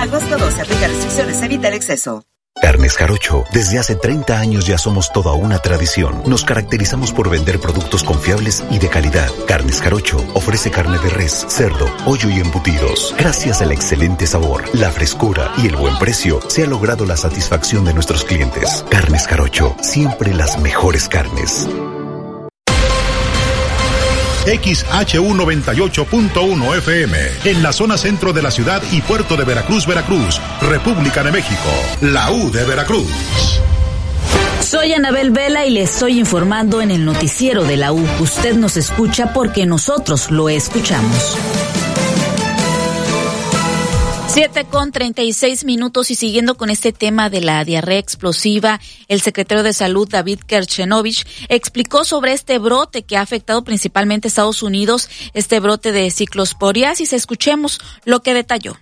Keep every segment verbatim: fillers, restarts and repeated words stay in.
agosto doce, aplica restricciones, evita el exceso. Carnes Jarocho. Desde hace treinta años ya somos toda una tradición. Nos caracterizamos por vender productos confiables y de calidad. Carnes Jarocho ofrece carne de res, cerdo, pollo y embutidos. Gracias al excelente sabor, la frescura y el buen precio, se ha logrado la satisfacción de nuestros clientes. Carnes Jarocho, siempre las mejores carnes. X H U noventa y ocho punto uno F M, en la zona centro de la ciudad y puerto de Veracruz, Veracruz, República de México, la U de Veracruz. Soy Anabel Vela y le estoy informando en el noticiero de la U. Usted nos escucha porque nosotros lo escuchamos. Siete con treinta y seis minutos y siguiendo con este tema de la diarrea explosiva, el secretario de Salud, David Kerchenovich, explicó sobre este brote que ha afectado principalmente a Estados Unidos, este brote de ciclosporiasis. Escuchemos lo que detalló.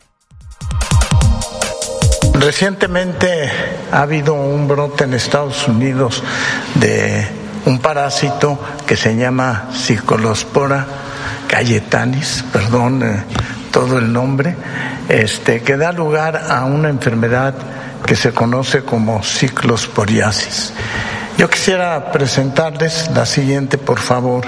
Recientemente ha habido un brote en Estados Unidos de un parásito que se llama Ciclospora cayetanis, perdón, eh, todo el nombre, este, que da lugar a una enfermedad que se conoce como ciclosporiasis. Yo quisiera presentarles la siguiente, por favor.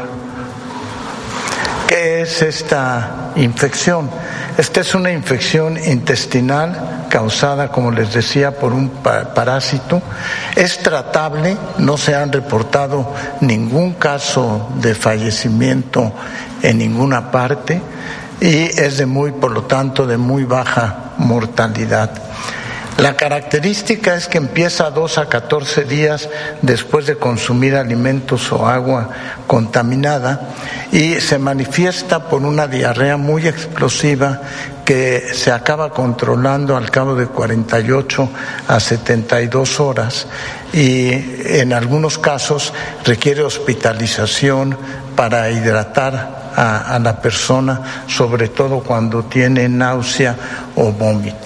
¿Qué es esta infección? Esta es una infección intestinal causada, como les decía, por un parásito. Es tratable, no se han reportado ningún caso de fallecimiento en ninguna parte y es de muy, por lo tanto, de muy baja mortalidad. La característica es que empieza dos a catorce días después de consumir alimentos o agua contaminada y se manifiesta por una diarrea muy explosiva que se acaba controlando al cabo de cuarenta y ocho a setenta y dos horas y en algunos casos requiere hospitalización para hidratar a, a la persona, sobre todo cuando tiene náusea o vómito.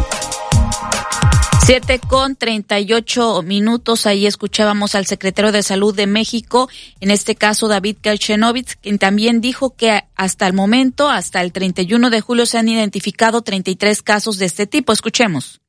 Siete con treinta y ocho minutos, ahí escuchábamos al secretario de Salud de México, en este caso David Kerchenovich, quien también dijo que hasta el momento, hasta el treinta y uno de julio, se han identificado treinta y tres casos de este tipo. Escuchemos.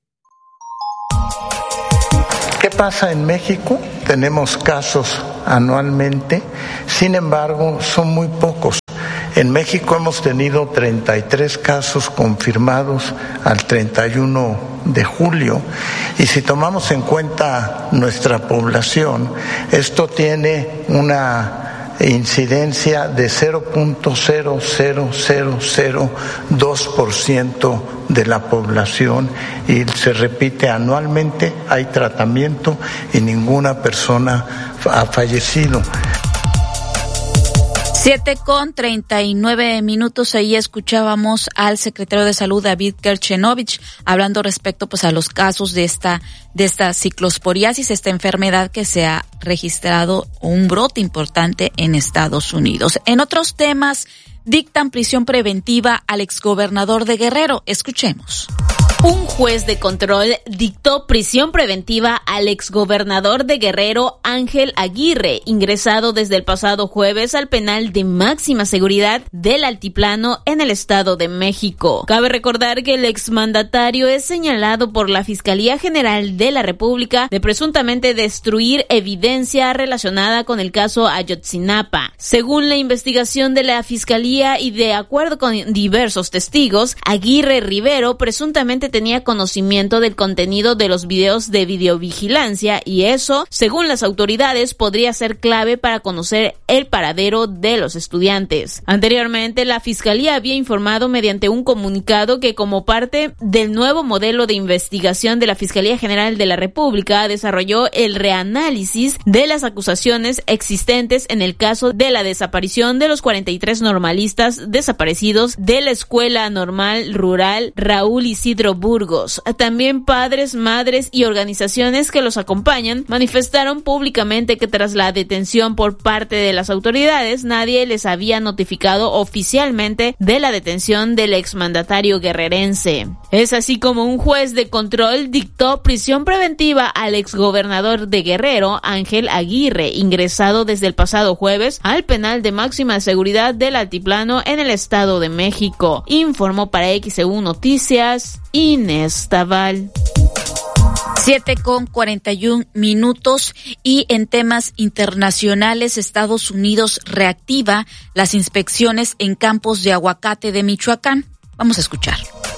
¿Qué pasa en México? Tenemos casos anualmente, sin embargo, son muy pocos. En México hemos tenido treinta y tres casos confirmados al treinta y uno de julio y si tomamos en cuenta nuestra población, esto tiene una incidencia de cero punto cero cero cero cero dos por ciento de la población y se repite anualmente, hay tratamiento y ninguna persona ha fallecido. Siete con treinta y nueve minutos, ahí escuchábamos al secretario de Salud David Kerchenovich hablando respecto pues a los casos de esta de esta ciclosporiasis, esta enfermedad que se ha registrado un brote importante en Estados Unidos. En otros temas, dictan prisión preventiva al exgobernador de Guerrero. Escuchemos. Un juez de control dictó prisión preventiva al exgobernador de Guerrero, Ángel Aguirre, ingresado desde el pasado jueves al penal de máxima seguridad del Altiplano en el Estado de México. Cabe recordar que el exmandatario es señalado por la Fiscalía General de la República de presuntamente destruir evidencia relacionada con el caso Ayotzinapa. Según la investigación de la Fiscalía y de acuerdo con diversos testigos, Aguirre Rivero presuntamente tenía conocimiento del contenido de los videos de videovigilancia y eso, según las autoridades, podría ser clave para conocer el paradero de los estudiantes. Anteriormente, la Fiscalía había informado mediante un comunicado que como parte del nuevo modelo de investigación de la Fiscalía General de la República desarrolló el reanálisis de las acusaciones existentes en el caso de la desaparición de los cuarenta y tres normalistas desaparecidos de la Escuela Normal Rural Raúl Isidro Burgos. También padres, madres y organizaciones que los acompañan manifestaron públicamente que tras la detención por parte de las autoridades, nadie les había notificado oficialmente de la detención del exmandatario guerrerense. Es así como un juez de control dictó prisión preventiva al exgobernador de Guerrero, Ángel Aguirre, ingresado desde el pasado jueves al penal de máxima seguridad del Altiplano en el Estado de México. Informó para X E U Noticias Inés Tabal. Siete con cuarenta y un minutos y en temas internacionales, Estados Unidos reactiva las inspecciones en campos de aguacate de Michoacán. Vamos a escuchar.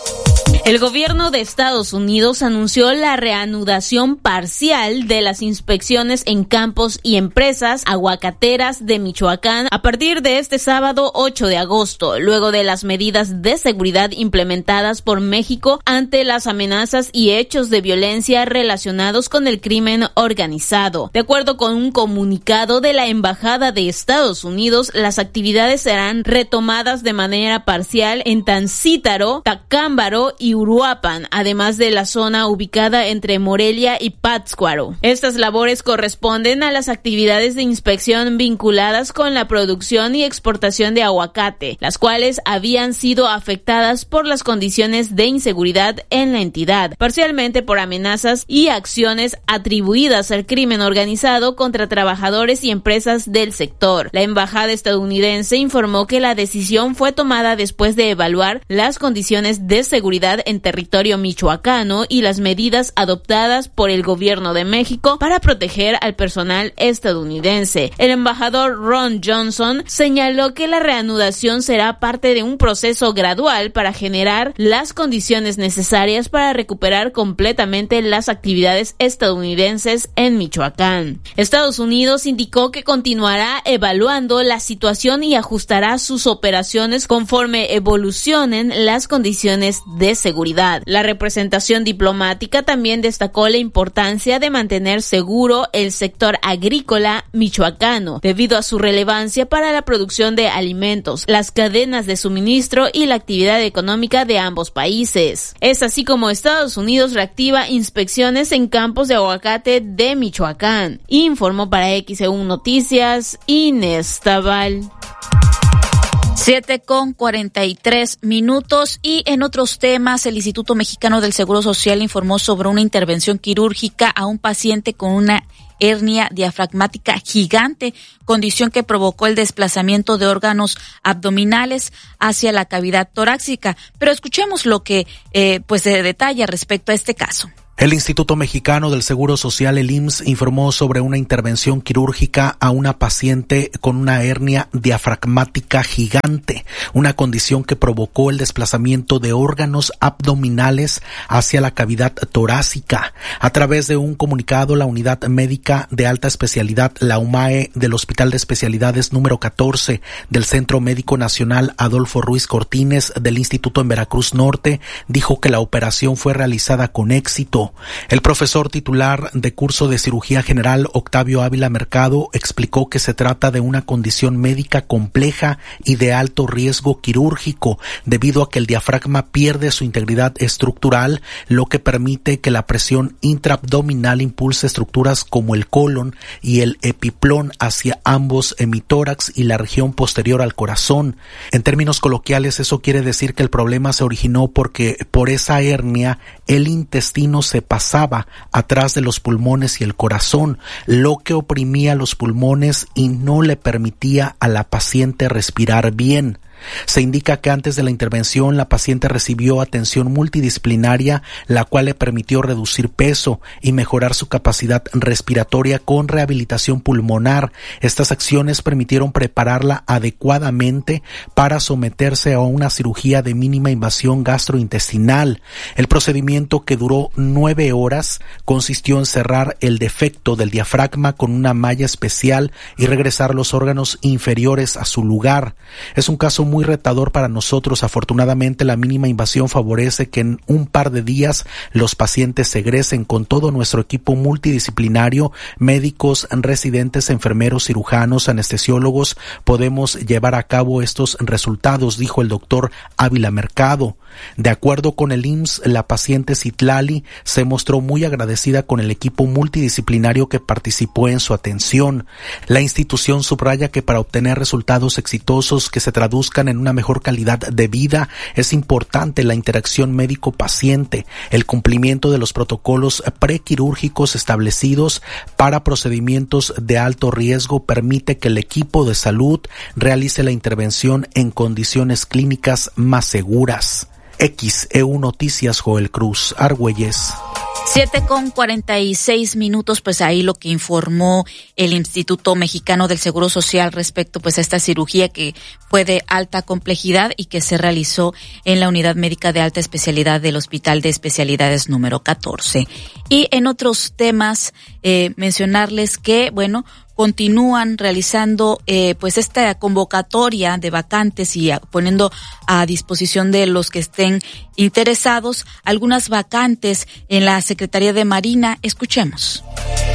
El gobierno de Estados Unidos anunció la reanudación parcial de las inspecciones en campos y empresas aguacateras de Michoacán a partir de este sábado ocho de agosto, luego de las medidas de seguridad implementadas por México ante las amenazas y hechos de violencia relacionados con el crimen organizado. De acuerdo con un comunicado de la Embajada de Estados Unidos, las actividades serán retomadas de manera parcial en Tancítaro, Tacámbaro y Uruapan, además de la zona ubicada entre Morelia y Pátzcuaro. Estas labores corresponden a las actividades de inspección vinculadas con la producción y exportación de aguacate, las cuales habían sido afectadas por las condiciones de inseguridad en la entidad, parcialmente por amenazas y acciones atribuidas al crimen organizado contra trabajadores y empresas del sector. La embajada estadounidense informó que la decisión fue tomada después de evaluar las condiciones de seguridad en territorio michoacano y las medidas adoptadas por el gobierno de México para proteger al personal estadounidense. El embajador Ron Johnson señaló que la reanudación será parte de un proceso gradual para generar las condiciones necesarias para recuperar completamente las actividades estadounidenses en Michoacán. Estados Unidos indicó que continuará evaluando la situación y ajustará sus operaciones conforme evolucionen las condiciones de seguridad. La representación diplomática también destacó la importancia de mantener seguro el sector agrícola michoacano, debido a su relevancia para la producción de alimentos, las cadenas de suministro y la actividad económica de ambos países. Es así como Estados Unidos reactiva inspecciones en campos de aguacate de Michoacán. Informó para X E U Noticias, Inés Tabal. Siete con cuarenta y tres minutos y en otros temas, el Instituto Mexicano del Seguro Social informó sobre una intervención quirúrgica a un paciente con una hernia diafragmática gigante, condición que provocó el desplazamiento de órganos abdominales hacia la cavidad torácica. Pero escuchemos lo que eh, pues se detalla respecto a este caso. El Instituto Mexicano del Seguro Social, el I M S S, informó sobre una intervención quirúrgica a una paciente con una hernia diafragmática gigante, una condición que provocó el desplazamiento de órganos abdominales hacia la cavidad torácica. A través de un comunicado, la Unidad Médica de Alta Especialidad, la U M A E, del Hospital de Especialidades número catorce del Centro Médico Nacional Adolfo Ruiz Cortines del Instituto en Veracruz Norte, dijo que la operación fue realizada con éxito. El profesor titular de curso de cirugía general, Octavio Ávila Mercado, explicó que se trata de una condición médica compleja y de alto riesgo quirúrgico, debido a que el diafragma pierde su integridad estructural, lo que permite que la presión intraabdominal impulse estructuras como el colon y el epiplón hacia ambos hemitórax y la región posterior al corazón. En términos coloquiales, eso quiere decir que el problema se originó porque por esa hernia el intestino se pasaba atrás de los pulmones y el corazón, lo que oprimía los pulmones y no le permitía a la paciente respirar bien. Se indica que antes de la intervención la paciente recibió atención multidisciplinaria, la cual le permitió reducir peso y mejorar su capacidad respiratoria con rehabilitación pulmonar. Estas acciones permitieron prepararla adecuadamente para someterse a una cirugía de mínima invasión gastrointestinal. El procedimiento, que duró nueve horas, consistió en cerrar el defecto del diafragma con una malla especial y regresar los órganos inferiores a su lugar. Es un caso muy retador para nosotros. Afortunadamente, la mínima invasión favorece que en un par de días los pacientes egresen. Con todo nuestro equipo multidisciplinario, médicos, residentes, enfermeros, cirujanos, anestesiólogos, podemos llevar a cabo estos resultados, dijo el doctor Ávila Mercado. De acuerdo con el I M S S, la paciente Citlali se mostró muy agradecida con el equipo multidisciplinario que participó en su atención. La institución subraya que para obtener resultados exitosos que se traduzcan en una mejor calidad de vida, es importante la interacción médico-paciente, el cumplimiento de los protocolos prequirúrgicos establecidos para procedimientos de alto riesgo permite que el equipo de salud realice la intervención en condiciones clínicas más seguras. X E U Noticias, Joel Cruz Argüelles. Siete con cuarenta y seis minutos, pues ahí lo que informó el Instituto Mexicano del Seguro Social respecto pues a esta cirugía que fue de alta complejidad y que se realizó en la Unidad Médica de Alta Especialidad del Hospital de Especialidades número catorce. Y en otros temas, eh, mencionarles que, bueno, continúan realizando eh, pues esta convocatoria de vacantes y a, poniendo a disposición de los que estén interesados algunas vacantes en la Secretaría de Marina. Escuchemos.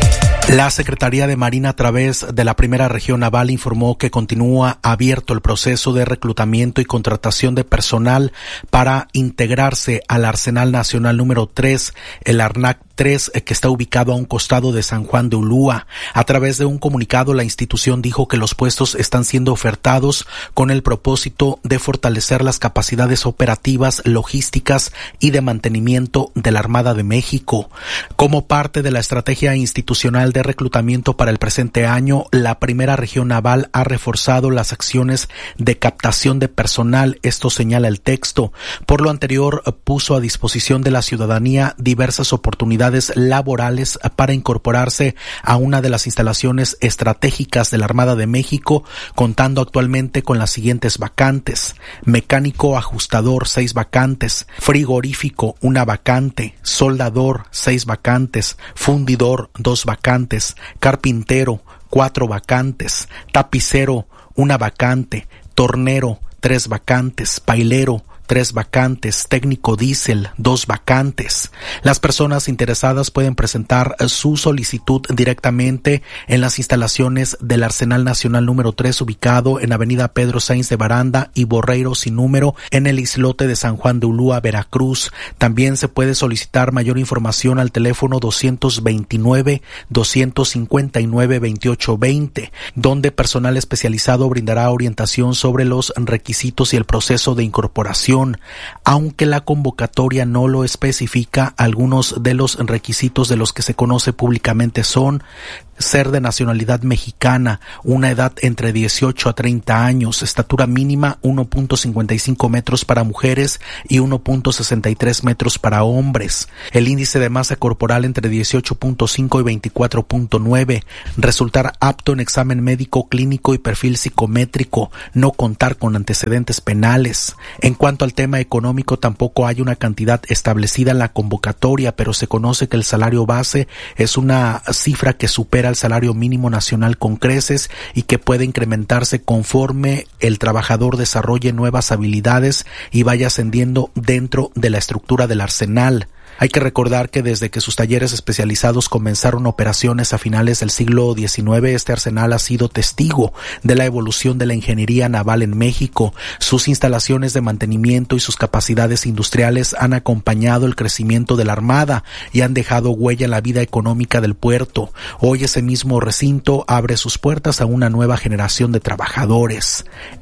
La Secretaría de Marina, a través de la Primera Región Naval, informó que continúa abierto el proceso de reclutamiento y contratación de personal para integrarse al Arsenal Nacional número tres, el ARNAC tres, que está ubicado a un costado de San Juan de Ulúa. A través de un comunicado, la institución dijo que los puestos están siendo ofertados con el propósito de fortalecer las capacidades operativas, logísticas y de mantenimiento de la Armada de México. Como parte de la estrategia institucional de reclutamiento para el presente año, la Primera Región Naval ha reforzado las acciones de captación de personal. Esto señala el texto. Por lo anterior, puso a disposición de la ciudadanía diversas oportunidades laborales para incorporarse a una de las instalaciones estratégicas de la Armada de México, contando actualmente con las siguientes vacantes: mecánico ajustador, seis vacantes; frigorífico, una vacante; soldador, seis vacantes; fundidor, dos vacantes; carpintero, cuatro vacantes; tapicero, una vacante; tornero, tres vacantes; pailero, tres vacantes; técnico diésel, dos vacantes. Las personas interesadas pueden presentar su solicitud directamente en las instalaciones del Arsenal Nacional número tres, ubicado en Avenida Pedro Sainz de Baranda y Borreiro sin número, en el islote de San Juan de Ulúa, Veracruz. También se puede solicitar mayor información al teléfono doscientos veintinueve, doscientos cincuenta y nueve, veintiocho veinte, donde personal especializado brindará orientación sobre los requisitos y el proceso de incorporación. Aunque la convocatoria no lo especifica, algunos de los requisitos de los que se conoce públicamente son ser de nacionalidad mexicana, una edad entre dieciocho a treinta años, estatura mínima uno punto cincuenta y cinco metros para mujeres y uno punto sesenta y tres metros para hombres, el índice de masa corporal entre dieciocho punto cinco y veinticuatro punto nueve, resultar apto en examen médico, clínico y perfil psicométrico, no contar con antecedentes penales. En cuanto al tema económico, tampoco hay una cantidad establecida en la convocatoria, pero se conoce que el salario base es una cifra que supera al salario mínimo nacional con creces y que puede incrementarse conforme el trabajador desarrolle nuevas habilidades y vaya ascendiendo dentro de la estructura del arsenal. Hay que recordar que desde que sus talleres especializados comenzaron operaciones a finales del siglo diecinueve, este arsenal ha sido testigo de la evolución de la ingeniería naval en México. Sus instalaciones de mantenimiento y sus capacidades industriales han acompañado el crecimiento de la Armada y han dejado huella en la vida económica del puerto. Hoy ese mismo recinto abre sus puertas a una nueva generación de trabajadores.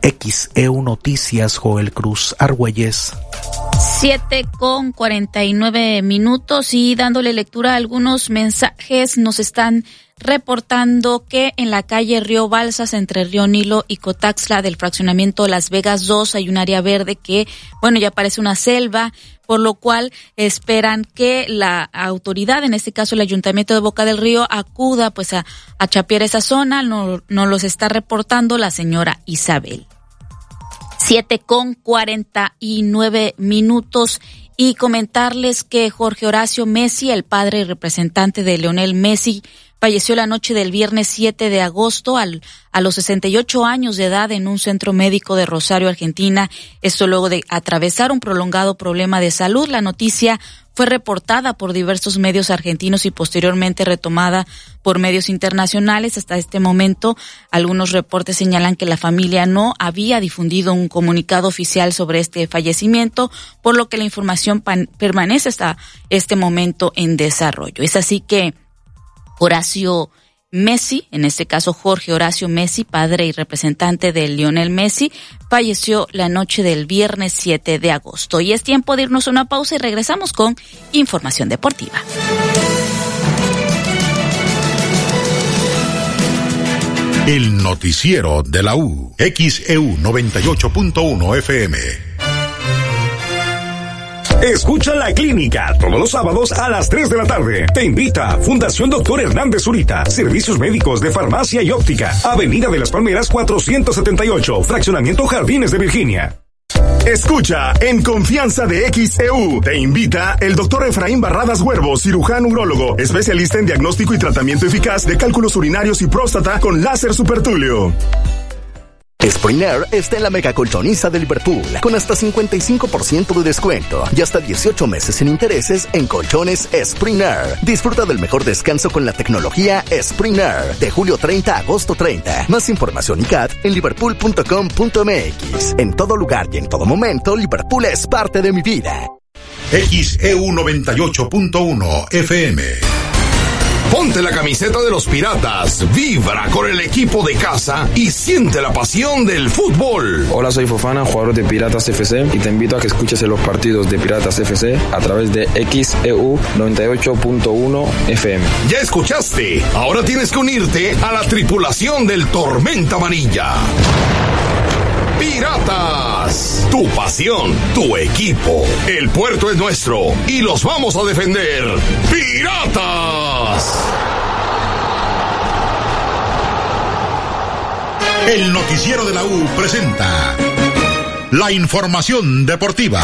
X E U Noticias, Joel Cruz Argüelles. Siete con cuarenta y nueve minutos y dándole lectura a algunos mensajes, nos están reportando que en la calle Río Balsas, entre Río Nilo y Cotaxla del fraccionamiento Las Vegas dos, hay un área verde que, bueno, ya parece una selva, por lo cual esperan que la autoridad, en este caso el Ayuntamiento de Boca del Río, acuda pues a, a chapear esa zona. No, no los está reportando la señora Isabel. Siete con cuarenta y nueve minutos y comentarles que Jorge Horacio Messi, el padre y representante de Lionel Messi, falleció la noche del viernes siete de agosto al, a los sesenta y ocho años de edad en un centro médico de Rosario, Argentina. Esto luego de atravesar un prolongado problema de salud. La noticia fue reportada por diversos medios argentinos y posteriormente retomada por medios internacionales. Hasta este momento, algunos reportes señalan que la familia no había difundido un comunicado oficial sobre este fallecimiento, por lo que la información pan- permanece hasta este momento en desarrollo. Es así que Horacio Messi, en este caso Jorge Horacio Messi, padre y representante de Lionel Messi, falleció la noche del viernes siete de agosto. Y es tiempo de irnos a una pausa y regresamos con información deportiva. El noticiero de la U, X E U noventa y ocho punto uno F M. Escucha La Clínica todos los sábados a las tres de la tarde. Te invita Fundación Doctor Hernández Zurita. Servicios médicos de farmacia y óptica. Avenida de las Palmeras cuatrocientos setenta y ocho. Fraccionamiento Jardines de Virginia. Escucha En Confianza de X E U. Te invita el doctor Efraín Barradas Huervo, cirujano urólogo, especialista en diagnóstico y tratamiento eficaz de cálculos urinarios y próstata con láser supertulio. Spring Air está en la mega colchoniza de Liverpool, con hasta cincuenta y cinco por ciento de descuento y hasta dieciocho meses sin intereses en colchones Spring Air. Disfruta del mejor descanso con la tecnología Spring Air, de julio treinta a agosto treinta. Más información y C A T en liverpool punto com punto m x. En todo lugar y en todo momento, Liverpool es parte de mi vida. X E U noventa y ocho punto uno F M. Ponte la camiseta de los Piratas, vibra con el equipo de casa y siente la pasión del fútbol. Hola, soy Fofana, jugador de Piratas F C, y te invito a que escuches los partidos de Piratas F C a través de X E U noventa y ocho punto uno F M. Ya escuchaste, ahora tienes que unirte a la tripulación del Tormenta Amarilla. Piratas, tu pasión, tu equipo. El puerto es nuestro y los vamos a defender. ¡Piratas! El noticiero de la U presenta la información deportiva.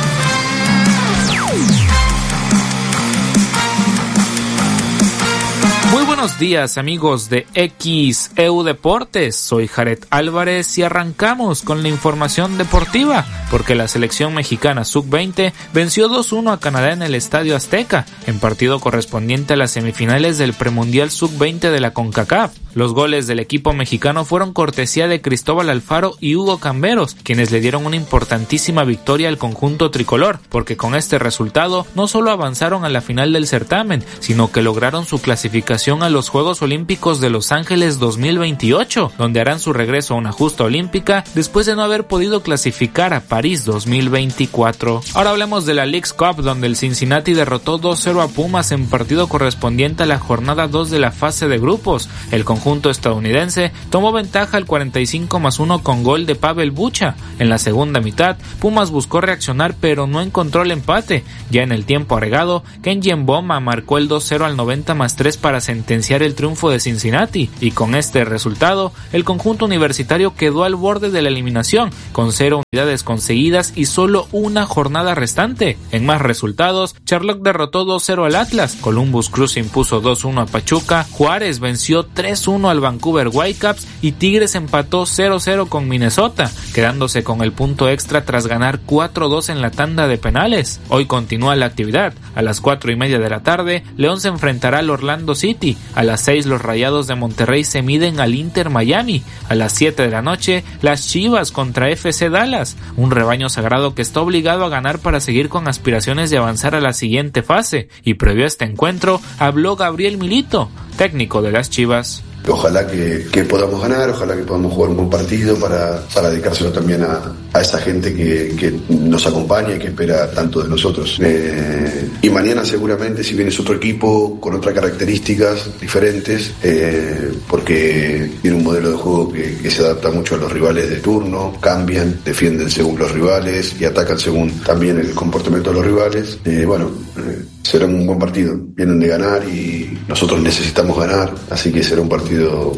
Muy buenos días, amigos de X E U Deportes. Soy Jared Álvarez y arrancamos con la información deportiva, porque la selección mexicana sub veinte venció dos uno a Canadá en el Estadio Azteca, en partido correspondiente a las semifinales del premundial sub veinte de la CONCACAF. Los goles del equipo mexicano fueron cortesía de Cristóbal Alfaro y Hugo Camberos, quienes le dieron una importantísima victoria al conjunto tricolor, porque con este resultado no solo avanzaron a la final del certamen, sino que lograron su clasificación a los Juegos Olímpicos de Los Ángeles dos mil veintiocho, donde harán su regreso a una justa olímpica después de no haber podido clasificar a París dos mil veinticuatro. Ahora hablemos de la Leagues Cup, donde el Cincinnati derrotó dos cero a Pumas en partido correspondiente a la jornada dos de la fase de grupos. El conjunto estadounidense tomó ventaja al cuarenta y cinco más uno con gol de Pavel Bucha. En la segunda mitad, Pumas buscó reaccionar pero no encontró el empate. Ya en el tiempo agregado, Kenji Mboma marcó el dos cero al noventa más tres para sentenciar el triunfo de Cincinnati, y con este resultado, el conjunto universitario quedó al borde de la eliminación, con cero unidades conseguidas y solo una jornada restante. En más resultados, Charlotte derrotó dos cero al Atlas, Columbus Crew se impuso dos uno a Pachuca, Juárez venció tres uno al Vancouver Whitecaps y Tigres empató cero cero con Minnesota, quedándose con el punto extra tras ganar cuatro dos en la tanda de penales. Hoy continúa la actividad. A las cuatro y media de la tarde, León se enfrentará al Orlando City. A las seis, los Rayados de Monterrey se miden al Inter Miami. A las siete de la noche, las Chivas contra F C Dallas, un rebaño sagrado que está obligado a ganar para seguir con aspiraciones de avanzar a la siguiente fase. Y previo a este encuentro, habló Gabriel Milito, técnico de las Chivas. Ojalá que, que podamos ganar, ojalá que podamos jugar un buen partido para, para dedicárselo también a, a esa gente que, que nos acompaña y que espera tanto de nosotros. Eh, y mañana seguramente, si bien es otro equipo con otras características diferentes, eh, porque tiene un modelo de juego que, que se adapta mucho a los rivales de turno, cambian, defienden según los rivales y atacan según también el comportamiento de los rivales. Eh, bueno, eh, será un buen partido. Vienen de ganar y nosotros necesitamos ganar, así que será un partido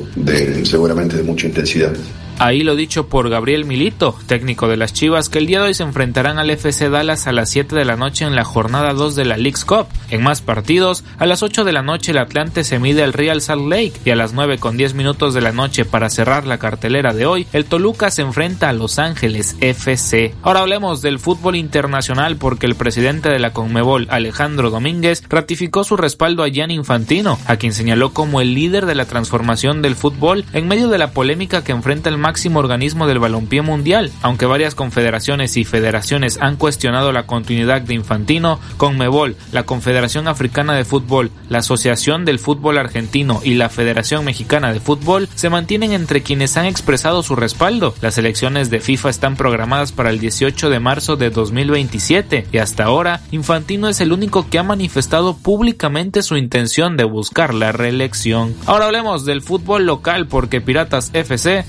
de seguramente de mucha intensidad. Ahí lo dicho por Gabriel Milito, técnico de las Chivas, que el día de hoy se enfrentarán al F C Dallas a las siete de la noche en la jornada dos de la Leagues Cup. En más partidos, a las ocho de la noche el Atlante se mide al Real Salt Lake, y a las nueve con diez minutos de la noche para cerrar la cartelera de hoy, el Toluca se enfrenta a Los Ángeles F C. Ahora hablemos del fútbol internacional, porque el presidente de la Conmebol, Alejandro Domínguez, ratificó su respaldo a Gianni Infantino, a quien señaló como el líder de la transformación del fútbol en medio de la polémica que enfrenta el máximo organismo del balompié mundial. Aunque varias confederaciones y federaciones han cuestionado la continuidad de Infantino, Conmebol, la Confederación Africana de Fútbol, la Asociación del Fútbol Argentino y la Federación Mexicana de Fútbol se mantienen entre quienes han expresado su respaldo. Las elecciones de FIFA están programadas para el dieciocho de marzo de dos mil veintisiete y hasta ahora Infantino es el único que ha manifestado públicamente su intención de buscar la reelección. Ahora hablemos del fútbol local, porque Piratas F C venció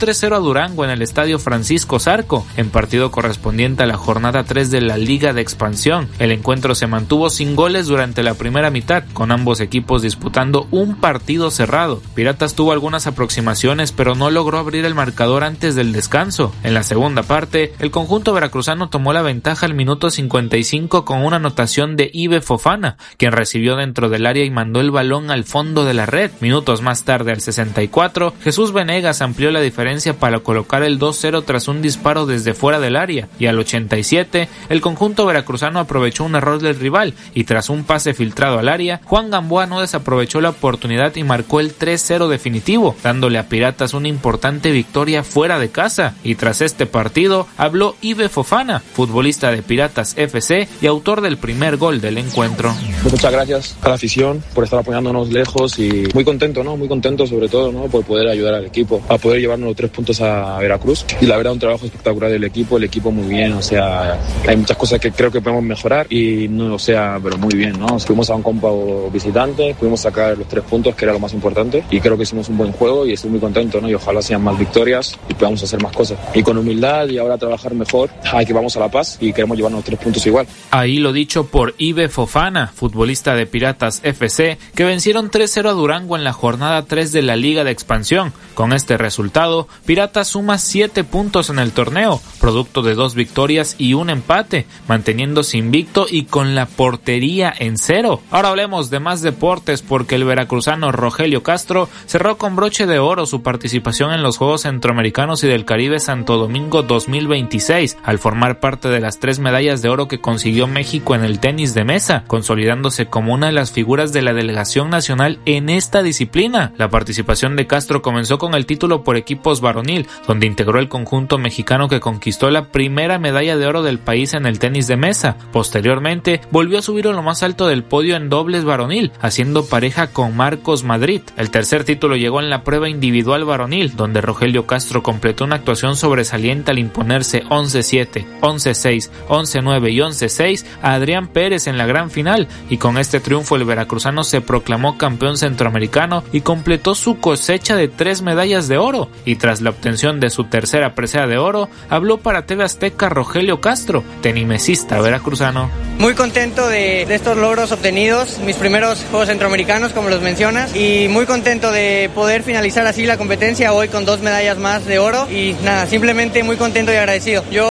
tres cero a Durango en el estadio Francisco Zarco, en partido correspondiente a la jornada tres de la Liga de Expansión. El encuentro se mantuvo sin goles durante la primera mitad, con ambos equipos disputando un partido cerrado. Piratas tuvo algunas aproximaciones, pero no logró abrir el marcador antes del descanso. En la segunda parte, el conjunto veracruzano tomó la ventaja al minuto cincuenta y cinco con una anotación de Ibe Fofana, quien recibió dentro del área y mandó el balón al fondo de la red. Minutos más tarde, al sesenta y cuatro, Jesús Venegas amplió la diferencia para colocar el dos cero tras un disparo desde fuera del área, y al ochenta y siete, el conjunto veracruzano aprovechó un error del rival y tras un pase filtrado al área, Juan Gamboa no desaprovechó la oportunidad y marcó el tres cero definitivo, dándole a Piratas una importante victoria fuera de casa. Y tras este partido, habló Ibe Fofana, futbolista de Piratas F C y autor del primer gol del encuentro. Muchas gracias a la afición por estar apoyándonos lejos y muy contento, ¿no? Muy contento sobre todo, ¿no? Por poder ayudar al equipo a poder llevarnos los tres puntos a Veracruz. Y la verdad, un trabajo espectacular del equipo, el equipo muy bien, o sea, hay muchas cosas que creo que podemos mejorar y no, o sea, pero muy bien, ¿no? Fuimos a un campo visitante, pudimos sacar los tres puntos, que era lo más importante, y creo que hicimos un buen juego y estoy muy contento, ¿no? Y ojalá sean más victorias y podamos hacer más cosas. Y con humildad y ahora trabajar mejor, hay que vamos a La Paz y queremos llevarnos los tres puntos igual. Ahí lo dicho por Ibe Fofana, futbolista de Piratas F C, que vencieron tres cero a Durango en la jornada tres de la Liga de Expansión. Con este resultado, Piratas suma siete puntos en el torneo, producto de dos victorias y un empate, manteniéndose invicto y con la portería en cero. Ahora hablemos de más deportes porque el veracruzano Rogelio Castro cerró con broche de oro su participación en los Juegos Centroamericanos y del Caribe Santo Domingo dos mil veintiséis, al formar parte de las tres medallas de oro que consiguió México en el tenis de mesa, consolidándose como una de las figuras de la delegación nacional en esta disciplina. La participación de Castro comenzó con el título por equipos varonil, donde integró el conjunto mexicano que conquistó la primera medalla de oro del país en el tenis de mesa. Posteriormente, volvió a subir a lo más alto del podio en dobles varonil, haciendo pareja con Marcos Madrid. El tercer título llegó en la prueba individual varonil, donde Rogelio Castro completó una actuación sobresaliente al imponerse once siete, once seis, once nueve y once seis a Adrián Pérez en la gran final, y con este triunfo el veracruzano se proclamó campeón centroamericano y completó su cosecha de tres medallas de oro. Y tras la obtención de su tercera presea de oro, habló para T V Azteca Rogelio Castro, tenimesista veracruzano. Muy contento de, de estos logros obtenidos, mis primeros Juegos Centroamericanos, como los mencionas, y muy contento de poder finalizar así la competencia hoy con dos medallas más de oro, y nada, simplemente muy contento y agradecido. Yo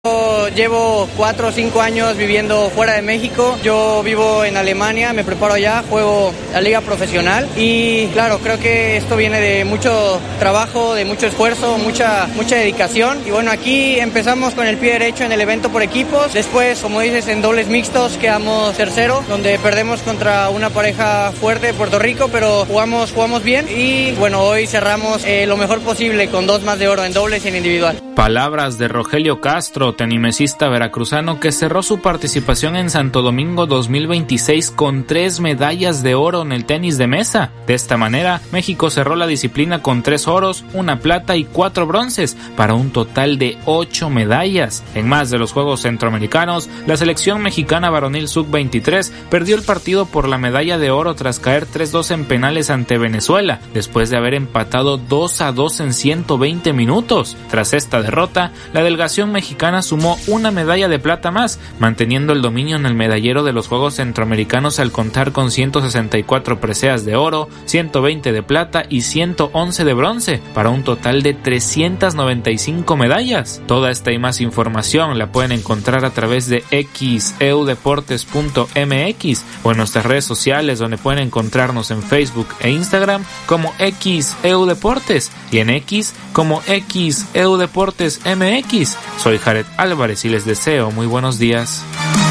llevo cuatro o cinco años viviendo fuera de México, yo vivo en Alemania, me preparo allá, juego la liga profesional y claro, creo que esto viene de mucho trabajo, de mucho esfuerzo, mucha, mucha dedicación, y bueno, aquí empezamos con el pie derecho en el evento por equipos, después, como dices, en dobles mixtos quedamos tercero, donde perdemos contra una pareja fuerte de Puerto Rico, pero jugamos, jugamos bien y bueno, hoy cerramos eh, lo mejor posible con dos más de oro en dobles y en individual. Palabras de Rogelio Castro, tenimesista veracruzano que cerró su participación en Santo Domingo dos mil veintiséis con tres medallas de oro en el tenis de mesa. De esta manera, México cerró la disciplina con tres oros, una plata y cuatro bronces, para un total de ocho medallas. En más de los Juegos Centroamericanos, la selección mexicana varonil sub veintitrés perdió el partido por la medalla de oro tras caer tres dos en penales ante Venezuela, después de haber empatado dos a dos en ciento veinte minutos. Tras esta derrota, la delegación mexicana sumó una medalla de plata más, manteniendo el dominio en el medallero de los Juegos Centroamericanos al contar con ciento sesenta y cuatro preseas de oro, ciento veinte de plata y ciento once de bronce, para un total de trescientas noventa y cinco medallas. Toda esta y más información la pueden encontrar a través de x e u deportes punto m x o en nuestras redes sociales, donde pueden encontrarnos en Facebook e Instagram como X E U Deportes y en X como X E U Deportes M X. Soy Jared Álvarez y les deseo muy buenos días.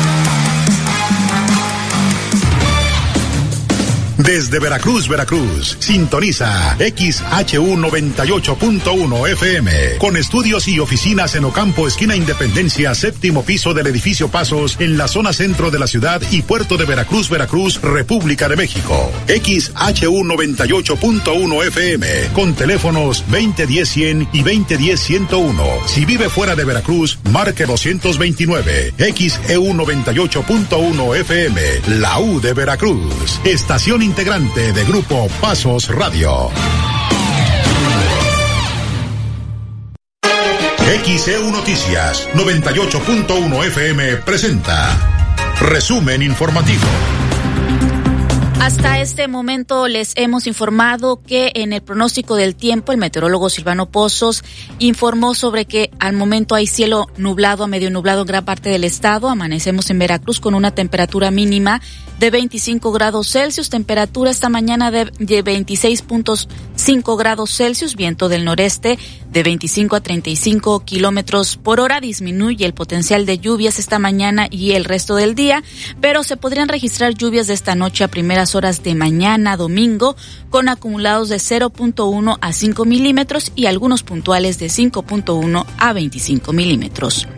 Desde Veracruz, Veracruz, sintoniza X H U noventa y ocho punto uno F M, con estudios y oficinas en Ocampo, esquina Independencia, séptimo piso del edificio Pasos, en la zona centro de la ciudad y puerto de Veracruz, Veracruz, República de México. X H U noventa y ocho punto uno F M, con teléfonos veinte diez cien y veinte diez ciento uno. Si vive fuera de Veracruz, marque doscientos veintinueve. X E U noventa y ocho punto uno F M, la U de Veracruz. Estación integrante de Grupo Pasos Radio. X E U Noticias noventa y ocho punto uno F M presenta Resumen Informativo. Hasta este momento les hemos informado que en el pronóstico del tiempo el meteorólogo Silvano Pozos informó sobre que al momento hay cielo nublado a medio nublado en gran parte del estado. Amanecemos en Veracruz con una temperatura mínima de veinticinco grados Celsius, temperatura esta mañana de, de veintiséis punto cinco grados Celsius, viento del noreste de veinticinco a treinta y cinco kilómetros por hora. Disminuye el potencial de lluvias esta mañana y el resto del día, pero se podrían registrar lluvias de esta noche a primeras horas de mañana domingo con acumulados de cero punto uno a cinco milímetros y algunos puntuales de cinco punto uno a veinticinco milímetros.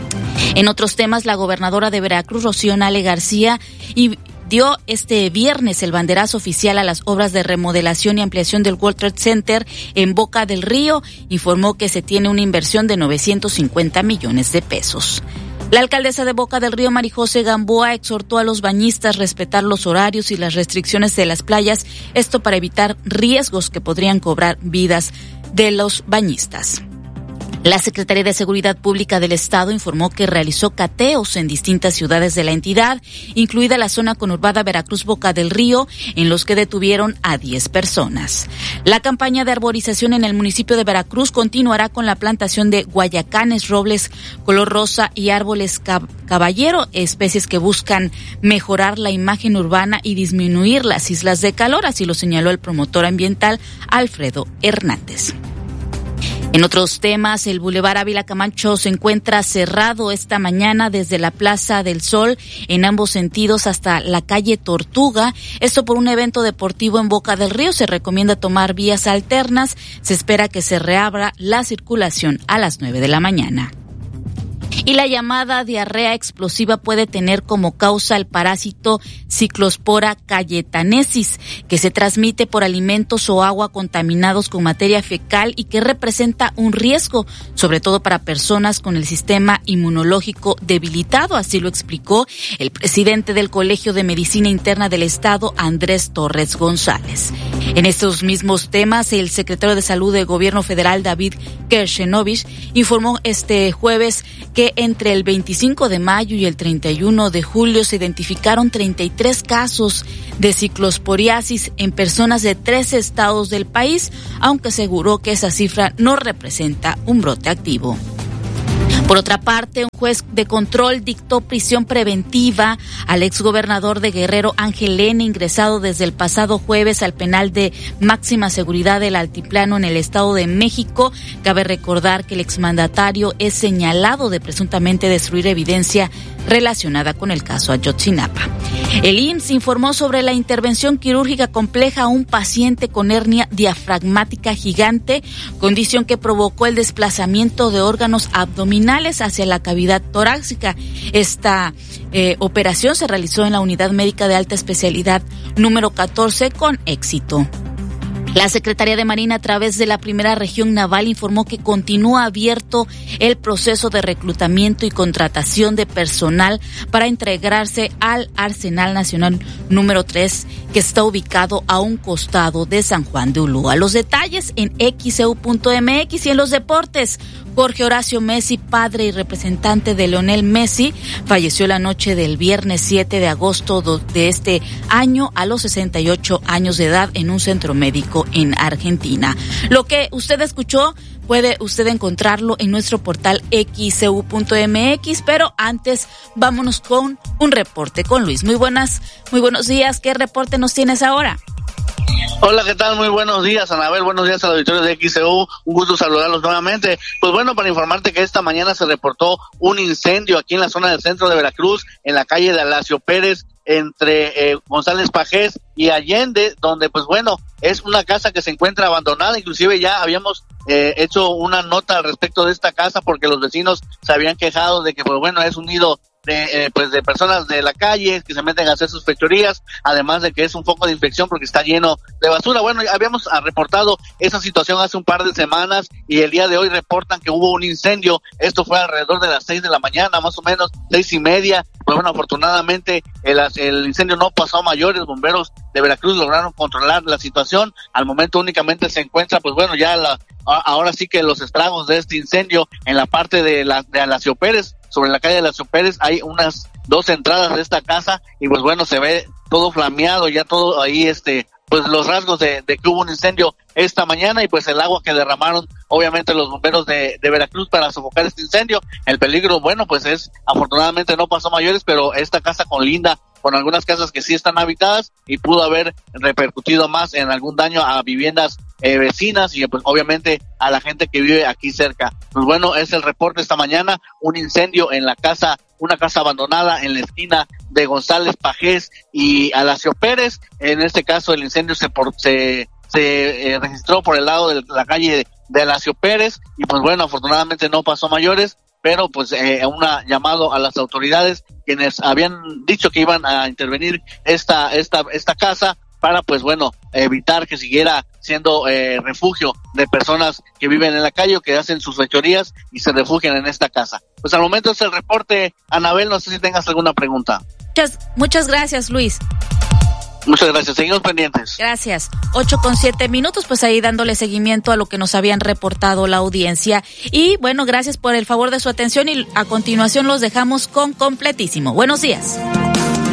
En otros temas, la gobernadora de Veracruz, Rocío Nale García, y dio este viernes el banderazo oficial a las obras de remodelación y ampliación del World Trade Center en Boca del Río. Informó que se tiene una inversión de novecientos cincuenta millones de pesos. La alcaldesa de Boca del Río, Marijose Gamboa, exhortó a los bañistas a respetar los horarios y las restricciones de las playas, esto para evitar riesgos que podrían cobrar vidas de los bañistas. La Secretaría de Seguridad Pública del Estado informó que realizó cateos en distintas ciudades de la entidad, incluida la zona conurbada Veracruz-Boca del Río, en los que detuvieron a diez personas. La campaña de arborización en el municipio de Veracruz continuará con la plantación de guayacanes, robles color rosa y árboles cab- caballero, especies que buscan mejorar la imagen urbana y disminuir las islas de calor, así lo señaló el promotor ambiental Alfredo Hernández. En otros temas, el Boulevard Ávila Camacho se encuentra cerrado esta mañana desde la Plaza del Sol en ambos sentidos hasta la calle Tortuga. Esto por un evento deportivo en Boca del Río. Se recomienda tomar vías alternas. Se espera que se reabra la circulación a las nueve de la mañana. Y la llamada diarrea explosiva puede tener como causa el parásito Cyclospora cayetanensis, que se transmite por alimentos o agua contaminados con materia fecal y que representa un riesgo, sobre todo para personas con el sistema inmunológico debilitado. Así lo explicó el presidente del Colegio de Medicina Interna del Estado, Andrés Torres González. En estos mismos temas, el secretario de Salud del Gobierno Federal, David Kershenovich, informó este jueves que entre el veinticinco de mayo y el treinta y uno de julio se identificaron treinta y tres casos de ciclosporiasis en personas de tres estados del país, aunque aseguró que esa cifra no representa un brote activo. Por otra parte, un juez de control dictó prisión preventiva al exgobernador de Guerrero, Ángel N., ingresado desde el pasado jueves al penal de máxima seguridad del Altiplano en el Estado de México. Cabe recordar que el exmandatario es señalado de presuntamente destruir evidencia relacionada con el caso Ayotzinapa. El I M S S informó sobre la intervención quirúrgica compleja a un paciente con hernia diafragmática gigante, condición que provocó el desplazamiento de órganos abdominales hacia la cavidad torácica. Esta eh, operación se realizó en la Unidad Médica de Alta Especialidad número catorce con éxito. La Secretaría de Marina, a través de la Primera Región Naval, informó que continúa abierto el proceso de reclutamiento y contratación de personal para integrarse al Arsenal Nacional número tres, que está ubicado a un costado de San Juan de Ulúa. Los detalles en X E U punto M X. Y en los deportes, Jorge Horacio Messi, padre y representante de Lionel Messi, falleció la noche del viernes siete de agosto de este año a los sesenta y ocho años de edad en un centro médico en Argentina. Lo que usted escuchó puede usted encontrarlo en nuestro portal X E U punto M X, pero antes vámonos con un reporte con Luis. Muy buenas, muy buenos días. ¿Qué reporte nos tienes ahora? Hola, ¿qué tal? Muy buenos días, Anabel. Buenos días al auditorio de X E U. Un gusto saludarlos nuevamente. Pues bueno, para informarte que esta mañana se reportó un incendio aquí en la zona del centro de Veracruz, en la calle de Alacio Pérez, entre eh, González Pajés y Allende, donde pues bueno, es una casa que se encuentra abandonada. Inclusive ya habíamos eh, hecho una nota al respecto de esta casa porque los vecinos se habían quejado de que pues bueno, es un nido de eh, pues de personas de la calle que se meten a hacer sus fechorías, además de que es un foco de infección porque está lleno de basura. Bueno, habíamos reportado esa situación hace un par de semanas y el día de hoy reportan que hubo un incendio. Esto fue alrededor de las seis de la mañana, más o menos, seis y media. Pues bueno, afortunadamente el, el incendio no pasó a mayores. Bomberos de Veracruz lograron controlar la situación. Al momento únicamente se encuentra, pues bueno, ya la, ahora sí que los estragos de este incendio en la parte de la de Alacio Pérez, sobre la calle de Alacio Pérez, hay unas dos entradas de esta casa y pues bueno, se ve todo flameado, ya todo ahí este, pues los rasgos de, de que hubo un incendio esta mañana y pues el agua que derramaron obviamente los bomberos de, de Veracruz para sofocar este incendio. El peligro, bueno, pues es, afortunadamente no pasó a mayores, pero esta casa colinda con algunas casas que sí están habitadas y pudo haber repercutido más en algún daño a viviendas eh, vecinas y pues obviamente a la gente que vive aquí cerca. Pues bueno, es el reporte esta mañana, un incendio en la casa, una casa abandonada en la esquina de González Pajés y Alacio Pérez. En este caso el incendio se por, se se eh, registró por el lado de la calle de Alacio Pérez y pues bueno, afortunadamente no pasó a mayores, pero pues eh, un llamado a las autoridades quienes habían dicho que iban a intervenir esta esta esta casa para pues bueno evitar que siguiera siendo eh, refugio de personas que viven en la calle o que hacen sus fechorías y se refugian en esta casa. Pues al momento es el reporte. Anabel, no sé si tengas alguna pregunta. Muchas, muchas gracias, Luis. Muchas gracias, seguimos pendientes. Gracias. Ocho con siete minutos, pues ahí dándole seguimiento a lo que nos habían reportado la audiencia. Y bueno, gracias por el favor de su atención y a continuación los dejamos con Completísimo. Buenos días.